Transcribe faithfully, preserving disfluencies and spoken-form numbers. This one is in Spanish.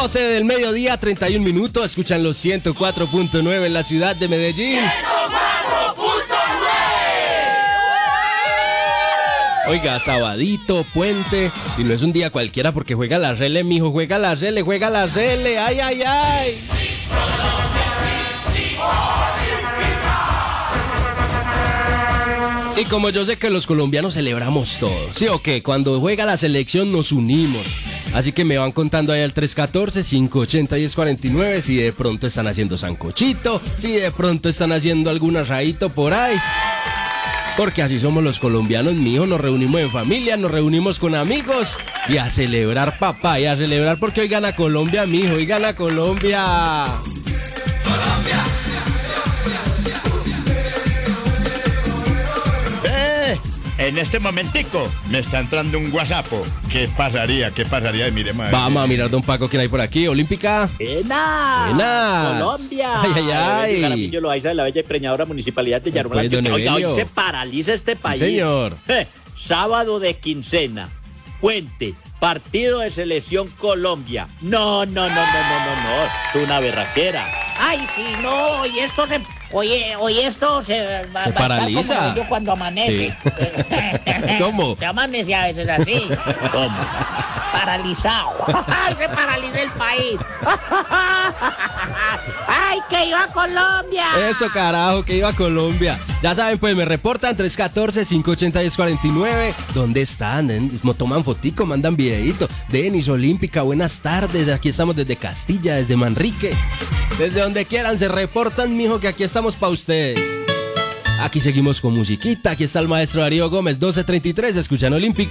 doce del mediodía, treinta y un minutos. Escuchan los ciento cuatro punto nueve en la ciudad de Medellín. ciento cuatro punto nueve. Oiga, sabadito, puente. Y no es un día cualquiera porque juega la Rele, mijo. Juega la Rele, juega la Rele. Ay, ay, ay. Y como yo sé que los colombianos celebramos todo, ¿sí o qué? Cuando juega la selección nos unimos. Así que me van contando ahí al tres uno cuatro, cinco ocho cero, uno cero cuatro nueve si de pronto están haciendo sancochito, si de pronto están haciendo algún asadito por ahí. Porque así somos los colombianos, mijo, nos reunimos en familia, nos reunimos con amigos y a celebrar, papá, y a celebrar porque hoy gana Colombia, mijo, hoy gana Colombia. En este momentico me está entrando un WhatsApp. ¿Qué pasaría? ¿Qué pasaría? Miremos. Vamos a mirar, don Paco, quién hay por aquí. Olímpica. ¡Buenas! ¡Buenas! ¡Colombia! ¡Ay, ay, ay! Caramillo Loaiza de la bella y preñadora municipalidad de Yarumal. Pues, don Oiga, hoy Evelio. se paraliza este país. Sí, señor. Eh, sábado de quincena. Puente. Partido de selección Colombia. No, no, no, no, no, no, no. Es una berraquera. Ay, sí, no, y esto se... Oye, hoy esto se va, Se va a paraliza. estar como yo cuando amanece. Sí. ¿Cómo? Te amanece a veces así. ¿Cómo? Paralizado. Ay, se paraliza el país. Ay, que iba a Colombia. Eso, carajo, que iba a Colombia. Ya saben, pues me reportan tres uno cuatro, cinco ocho cero, uno cero cuatro nueve. ¿Dónde están? ¿Eh? Toman fotico, mandan videito. Denis, Olímpica, buenas tardes. Aquí estamos desde Castilla, desde Manrique. Desde donde quieran se reportan, mijo, que aquí estamos para ustedes. Aquí seguimos con musiquita. Aquí está el maestro Darío Gómez, doce treinta y tres. Escuchan Olímpica.